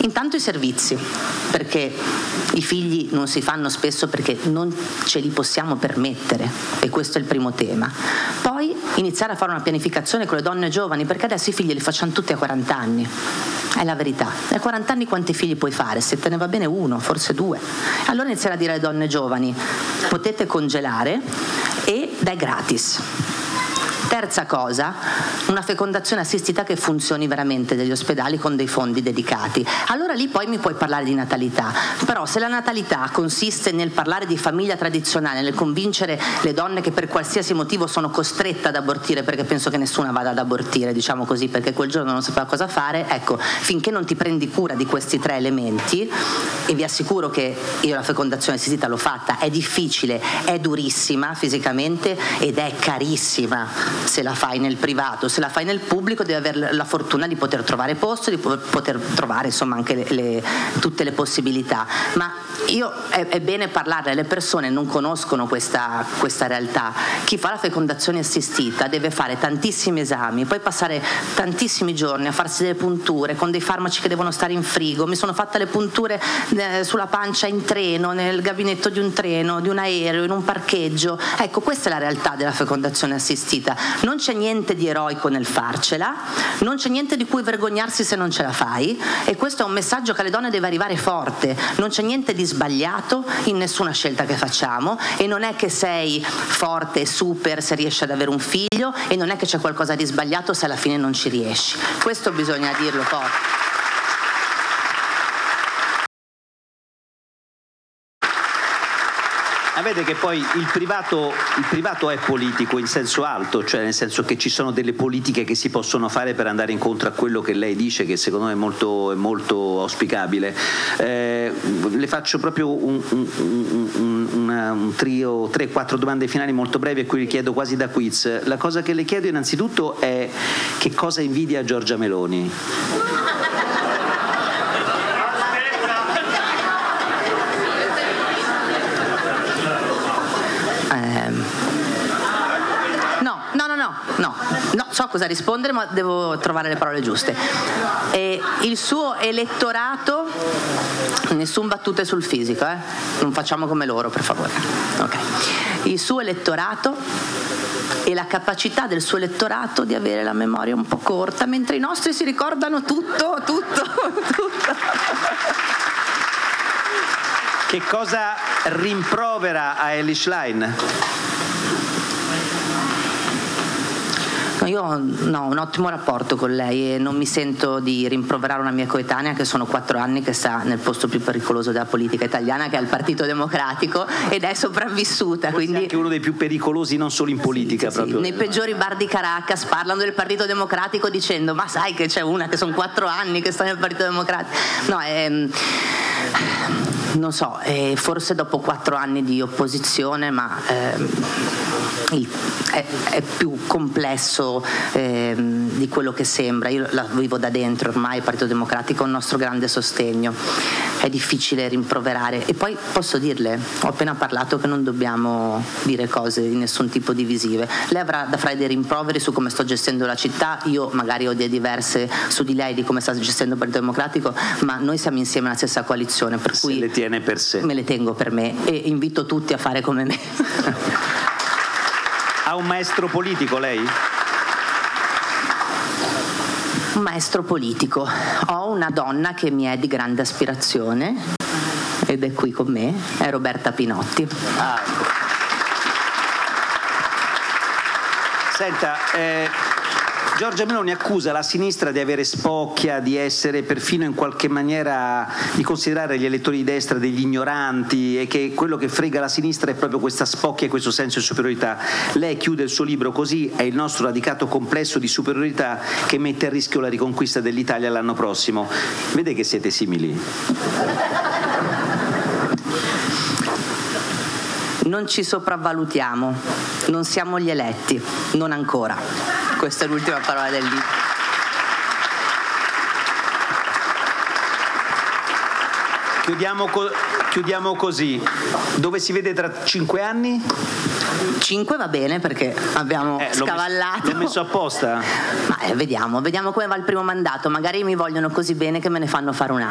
Intanto i servizi, perché i figli non si fanno spesso perché non ce li possiamo permettere, e questo è il primo tema. Poi iniziare a fare una pianificazione con le donne giovani, perché adesso i figli li facciamo tutti a 40 anni, è la verità. A 40 anni quanti figli puoi fare? Se te ne va bene uno, forse due. Allora iniziare a dire alle donne giovani: potete congelare ed è gratis. Terza cosa, una fecondazione assistita che funzioni veramente degli ospedali con dei fondi dedicati. Allora lì poi mi puoi parlare di natalità, però se la natalità consiste nel parlare di famiglia tradizionale, nel convincere le donne che per qualsiasi motivo sono costrette ad abortire, perché penso che nessuna vada ad abortire, diciamo così, perché quel giorno non sapeva cosa fare, ecco, finché non ti prendi cura di questi tre elementi, e vi assicuro che io la fecondazione assistita l'ho fatta, è difficile, è durissima fisicamente ed è carissima. Se la fai nel privato, se la fai nel pubblico, devi avere la fortuna di poter trovare posto, di poter trovare insomma anche tutte le possibilità. Ma è bene parlarne, le persone non conoscono questa realtà. Chi fa la fecondazione assistita deve fare tantissimi esami, poi passare tantissimi giorni a farsi delle punture con dei farmaci che devono stare in frigo. Mi sono fatta le punture sulla pancia in treno, nel gabinetto di un treno, di un aereo, in un parcheggio. Ecco, questa è la realtà della fecondazione assistita. Non c'è niente di eroico nel farcela, non c'è niente di cui vergognarsi se non ce la fai, e questo è un messaggio che alle donne deve arrivare forte. Non c'è niente di sbagliato in nessuna scelta che facciamo, e non è che sei forte e super se riesci ad avere un figlio, e non è che c'è qualcosa di sbagliato se alla fine non ci riesci. Questo bisogna dirlo forte. Vede che poi il privato è politico in senso alto, cioè nel senso che ci sono delle politiche che si possono fare per andare incontro a quello che lei dice, che secondo me è molto auspicabile. Le faccio proprio un trio, 3-4 domande finali molto brevi, e cui le chiedo quasi da quiz. La cosa che le chiedo innanzitutto è: che cosa invidia Giorgia Meloni? No, so cosa rispondere, ma devo trovare le parole giuste. Il suo elettorato, nessun battute sul fisico, non facciamo come loro, per favore. Ok. Il suo elettorato e la capacità del suo elettorato di avere la memoria un po' corta, mentre i nostri si ricordano tutto. Che cosa rimprovera a Elly Schlein? Io ho un ottimo rapporto con lei e non mi sento di rimproverare una mia coetanea, che sono 4 anni che sta nel posto più pericoloso della politica italiana, che è il Partito Democratico, ed è sopravvissuta. Quindi anche uno dei più pericolosi, non solo in politica. Sì, proprio. Nei peggiori bar di Caracas parlano del Partito Democratico dicendo: ma sai che c'è una che sono 4 anni che sta nel Partito Democratico. Non so, forse dopo 4 anni di opposizione, ma è più complesso di quello che sembra. Io la vivo da dentro ormai, il Partito Democratico è un nostro grande sostegno, è difficile rimproverare. E poi posso dirle, ho appena parlato che non dobbiamo dire cose di nessun tipo divisive. Lei avrà da fare dei rimproveri su come sto gestendo la città, io magari ho idee diverse su di lei di come sta gestendo il Partito Democratico, ma noi siamo insieme nella stessa coalizione, per cui se le tiene per sé. Me le tengo per me e invito tutti a fare come me. Ha un maestro politico lei? Un maestro politico. Ho una donna che mi è di grande aspirazione ed è qui con me, è Roberta Pinotti. Senta, Giorgia Meloni accusa la sinistra di avere spocchia, di essere perfino in qualche maniera, di considerare gli elettori di destra degli ignoranti, e che quello che frega la sinistra è proprio questa spocchia e questo senso di superiorità. Lei chiude il suo libro così: è il nostro radicato complesso di superiorità che mette a rischio la riconquista dell'Italia l'anno prossimo. Vede che siete simili? Non ci sopravvalutiamo, non siamo gli eletti, non ancora. Questa è l'ultima parola del libro. Chiudiamo così. Dove si vede tra 5 anni? 5 va bene, perché abbiamo scavallato. L'ho messo apposta? Ma vediamo come va il primo mandato. Magari mi vogliono così bene che me ne fanno fare un altro.